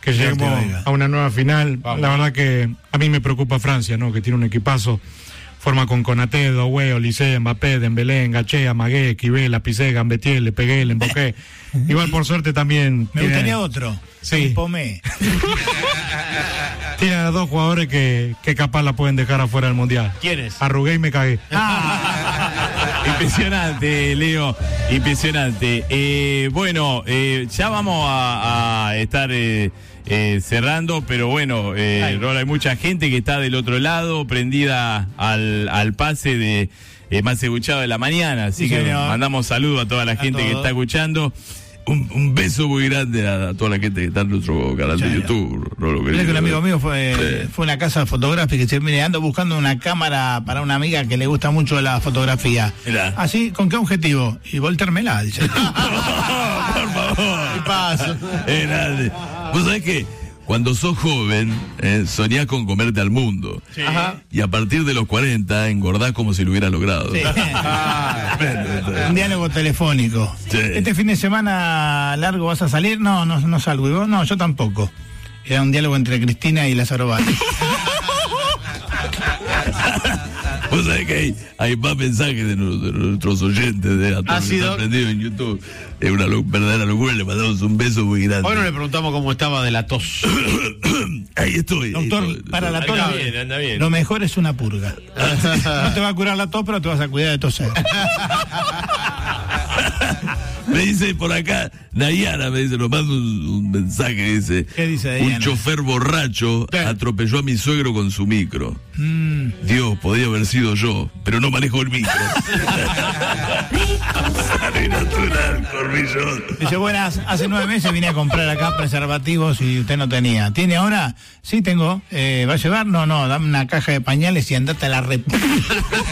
que lleguemos a una nueva final. Vamos. La verdad que a mí me preocupa Francia, ¿no? Que tiene un equipazo. Forma con Konaté, Doué, Olise, Mbappé, Dembélé, Gachea, Magué, Kibela, Pizé, Gambetier, Le Pegué, Le Emboqué. Igual por suerte también. Me gustaría otro. Sí. Pomé. Tiene a 2 jugadores que capaz la pueden dejar afuera del Mundial. ¿Quiénes? Arrugué y me cagué. Impresionante, Leo, impresionante. Bueno, ya vamos a estar cerrando, pero bueno, Rol, hay mucha gente que está del otro lado, prendida al pase de Más Escuchado de la Mañana, así Sí, que señor. mandamos saludos a toda la gente que está escuchando. Un beso muy grande a toda la gente que está en nuestro canal de YouTube, Rolo, Mira que un querido. amigo mío fue a una casa fotográfica y dice, mire, ando buscando una cámara para una amiga que le gusta mucho la fotografía. Mirá. ¿Así? ¿Con qué objetivo? Y voltérmela, dice. Por favor. ¿Qué pasa? Grande. Vos sabés que cuando sos joven, soñás con comerte al mundo. Sí. Ajá. Y a partir de los 40 engordás como si lo hubiera logrado. Sí. Un diálogo telefónico. Sí. ¿Este fin de semana largo vas a salir? No salgo. ¿Y vos? No, yo tampoco. Era un diálogo entre Cristina y Lázaro Báez. Vos sabés que hay más mensajes de nuestros oyentes, de a todos los que están prendidos en YouTube. Es una verdadera locura, le mandamos un beso muy grande. Hoy no le preguntamos cómo estaba de la tos. Ahí estoy. Doctor, para la tos, Anda bien. lo mejor es una purga. No te va a curar la tos, pero te vas a cuidar de toser. Me dice por acá, Nayara me dice, nos manda un mensaje, dice. ¿Qué dice Dayana? Un chofer borracho atropelló a mi suegro con su micro. Dios, podía haber sido yo, pero no manejo el micro. Natural, cormillón. Dice, buenas, hace 9 meses vine a comprar acá preservativos y usted no tenía. ¿Tiene ahora? Sí, tengo. ¿Va a llevar? No, dame una caja de pañales y andate a la